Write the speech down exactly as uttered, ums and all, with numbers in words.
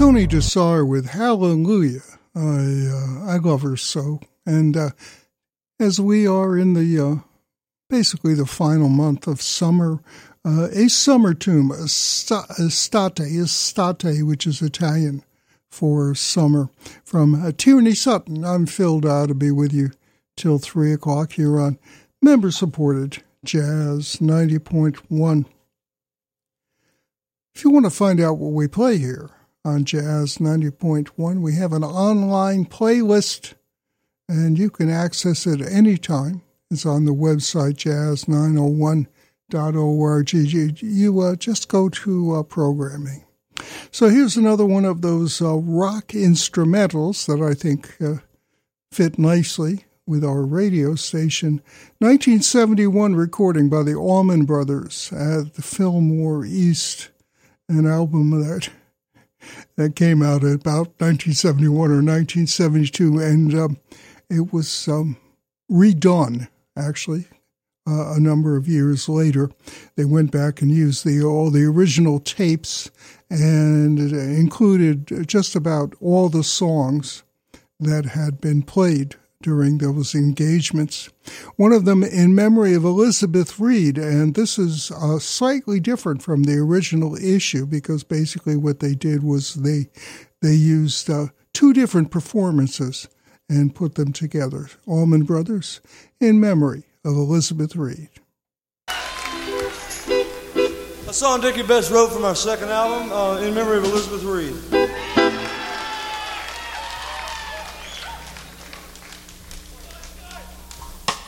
Tony Desar with Hallelujah. I, uh, I love her so. And uh, as we are in the, uh, basically the final month of summer, uh, a summer tune, estate, estate, which is Italian for summer, from uh, Tierney Sutton. I'm Phil Dodd to be with you till three o'clock here on member-supported Jazz ninety point one. If you want to find out what we play here on Jazz ninety point one, we have an online playlist, and you can access it anytime. It's on the website jazz nine oh one dot org. You, you uh, just go to uh, programming. So here's another one of those uh, rock instrumentals that I think uh, fit nicely with our radio station. nineteen seventy-one recording by the Allman Brothers at the Fillmore East, an album that that came out at about nineteen seventy-one or nineteen seventy-two, and um, it was um, redone, actually, uh, a number of years later. They went back and used the all the original tapes, and it included just about all the songs that had been played during those engagements. One of them in memory of Elizabeth Reed, and this is uh, slightly different from the original issue because basically what they did was they they used uh, two different performances and put them together. Allman Brothers in memory of Elizabeth Reed. A song Dickie Betts wrote from our second album, uh, in memory of Elizabeth Reed.